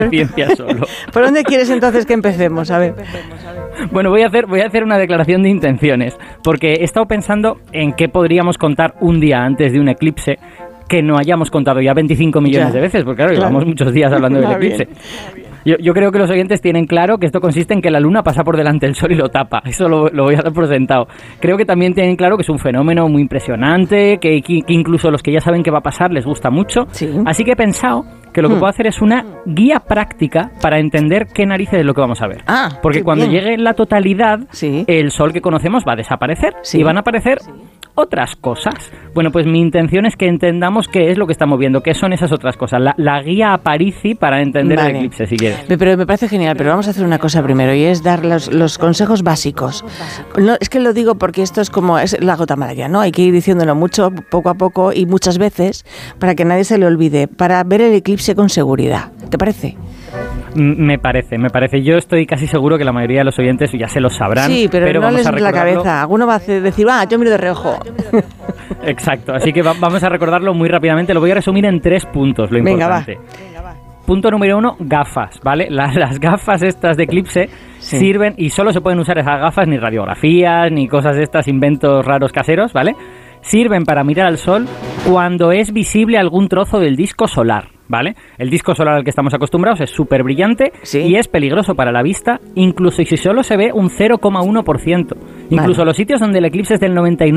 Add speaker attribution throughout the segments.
Speaker 1: ciencia solo.
Speaker 2: ¿Por dónde quieres entonces que empecemos? A ver.
Speaker 1: Bueno, voy a hacer una declaración de intenciones, porque he estado pensando en qué podríamos contar un día antes de un eclipse que no hayamos contado ya 25 millones de veces, porque claro, llevamos muchos días hablando del eclipse. Yo creo que los oyentes tienen claro que esto consiste en que la luna pasa por delante del sol y lo tapa. Eso lo voy a dar por sentado. Creo que también tienen claro que es un fenómeno muy impresionante, que incluso los que ya saben qué va a pasar les gusta mucho. Sí. Así que he pensado que lo que puedo hacer es una guía práctica para entender qué narices es lo que vamos a ver. Porque cuando llegue la totalidad, el sol que conocemos va a desaparecer y van a aparecer otras cosas. Bueno, pues mi intención es que entendamos qué es lo que estamos viendo, qué son esas otras cosas. La guía Aparici para entender el eclipse, si quieres.
Speaker 2: Pero me parece genial, pero vamos a hacer una cosa primero, y es dar los consejos básicos. No, es que lo digo porque esto es la gota María, ¿no? Hay que ir diciéndolo mucho, poco a poco y muchas veces, para que nadie se le olvide, para ver el eclipse con seguridad. ¿Te parece?
Speaker 1: Me parece. Yo estoy casi seguro que la mayoría de los oyentes ya se lo sabrán.
Speaker 2: Sí, pero no les la cabeza. Alguno va a decir, yo miro de reojo.
Speaker 1: Exacto, así que vamos a recordarlo muy rápidamente. Lo voy a resumir en 3 puntos, lo importante. Venga, va. Punto número 1, gafas, ¿vale? Las gafas estas de eclipse sirven, y solo se pueden usar esas gafas, ni radiografías, ni cosas de estas, inventos raros caseros, ¿vale? Sirven para mirar al sol cuando es visible algún trozo del disco solar, ¿vale? El disco solar al que estamos acostumbrados es súper brillante y es peligroso para la vista, incluso si solo se ve un 0,1%. Incluso los sitios donde el eclipse es del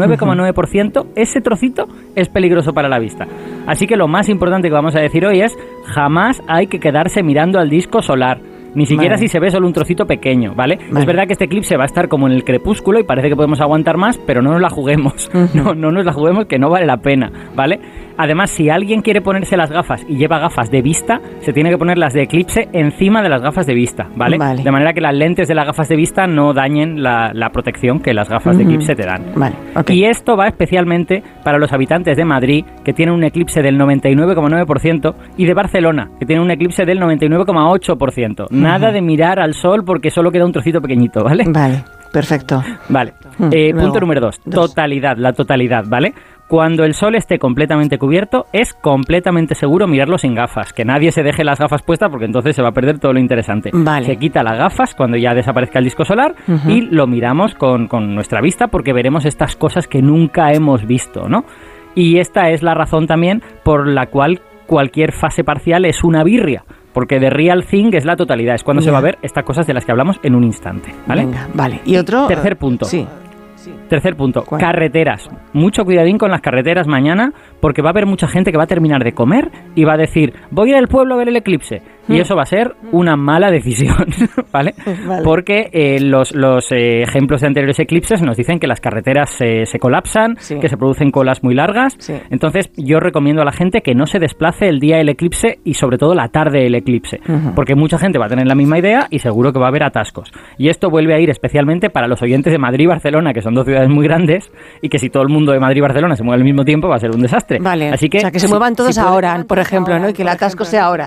Speaker 1: 99,9%, ese trocito es peligroso para la vista. Así que lo más importante que vamos a decir hoy es: jamás hay que quedarse mirando al disco solar. Ni siquiera si se ve solo un trocito pequeño, ¿vale? Es verdad que este eclipse va a estar como en el crepúsculo y parece que podemos aguantar más, pero no nos la juguemos. No nos la juguemos, que no vale la pena, ¿vale? Además, si alguien quiere ponerse las gafas y lleva gafas de vista, se tiene que poner las de eclipse encima de las gafas de vista, ¿vale? De manera que las lentes de las gafas de vista no dañen la protección que las gafas de eclipse te dan. Y esto va especialmente para los habitantes de Madrid, que tienen un eclipse del 99,9%, y de Barcelona, que tienen un eclipse del 99,8%. Nada de mirar al sol porque solo queda un trocito pequeñito, ¿vale?
Speaker 2: Vale, perfecto.
Speaker 1: Vale. Punto número 2, totalidad, la totalidad, ¿vale? Cuando el sol esté completamente cubierto, es completamente seguro mirarlo sin gafas. Que nadie se deje las gafas puestas porque entonces se va a perder todo lo interesante. Se quita las gafas cuando ya desaparezca el disco solar y lo miramos con nuestra vista, porque veremos estas cosas que nunca hemos visto, ¿no? Y esta es la razón también por la cual cualquier fase parcial es una birria. Porque the real thing es la totalidad. Es cuando se va a ver estas cosas de las que hablamos en un instante, ¿vale?
Speaker 2: Venga, vale. ¿Y otro?
Speaker 1: Tercer punto. Tercer punto, carreteras. Mucho cuidadín con las carreteras mañana, porque va a haber mucha gente que va a terminar de comer y va a decir: voy a ir al pueblo a ver el eclipse. Y eso va a ser una mala decisión, ¿vale? Porque los ejemplos de anteriores eclipses nos dicen que las carreteras se colapsan, que se producen colas muy largas. Entonces yo recomiendo a la gente que no se desplace el día del eclipse y sobre todo la tarde del eclipse, porque mucha gente va a tener la misma idea y seguro que va a haber atascos. Y esto vuelve a ir especialmente para los oyentes de Madrid y Barcelona, que son 2 ciudades muy grandes, y que si todo el mundo de Madrid y Barcelona se mueve al mismo tiempo va a ser un desastre.
Speaker 2: Así que, o sea, que se muevan todos ahora, por ejemplo, ¿no? Y que el atasco sea ahora.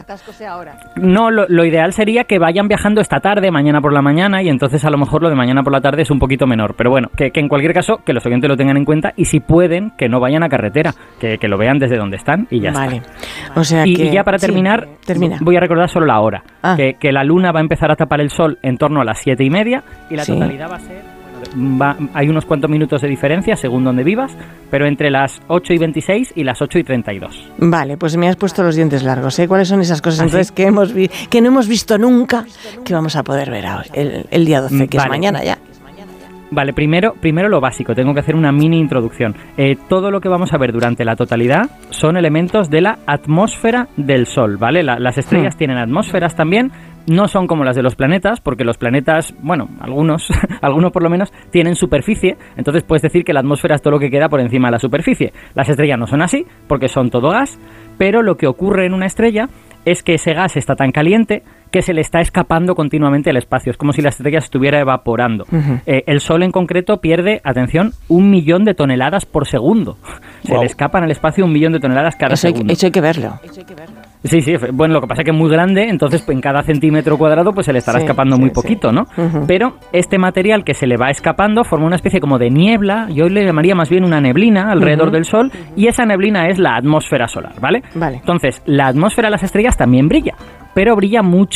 Speaker 1: No, lo ideal sería que vayan viajando esta tarde, mañana por la mañana, y entonces a lo mejor lo de mañana por la tarde es un poquito menor. Pero bueno, que en cualquier caso, que los oyentes lo tengan en cuenta, y si pueden, que no vayan a carretera, que lo vean desde donde están y ya está.
Speaker 2: O sea
Speaker 1: y ya para terminar, voy a recordar solo la hora. Que la luna va a empezar a tapar el sol en torno a las 7:30 y la totalidad va a ser... hay unos cuantos minutos de diferencia según donde vivas, pero entre las 8:26 y las 8:32.
Speaker 2: Vale, pues me has puesto los dientes largos, ¿eh? ¿Cuáles son esas cosas entonces que no hemos visto nunca, que vamos a poder ver ahora, el día 12, que es mañana ya?
Speaker 1: Vale, primero lo básico, tengo que hacer una mini introducción. Todo lo que vamos a ver durante la totalidad son elementos de la atmósfera del Sol, ¿vale? Las estrellas tienen atmósferas también. No son como las de los planetas, porque los planetas, bueno, algunos por lo menos, tienen superficie. Entonces puedes decir que la atmósfera es todo lo que queda por encima de la superficie. Las estrellas no son así, porque son todo gas, pero lo que ocurre en una estrella es que ese gas está tan caliente que se le está escapando continuamente al espacio. Es como si la estrella estuviera evaporando. El Sol en concreto pierde, atención, 1 millón de toneladas por segundo. Se le escapan al espacio 1 millón de toneladas cada segundo.
Speaker 2: Eso hay que verlo.
Speaker 1: Sí, bueno, lo que pasa es que es muy grande, entonces en cada centímetro cuadrado pues se le estará escapando muy poquito, ¿no? Pero este material que se le va escapando forma una especie como de niebla, yo le llamaría más bien una neblina alrededor del Sol, y esa neblina es la atmósfera solar, ¿vale? Entonces, la atmósfera de las estrellas también brilla, pero brilla mucho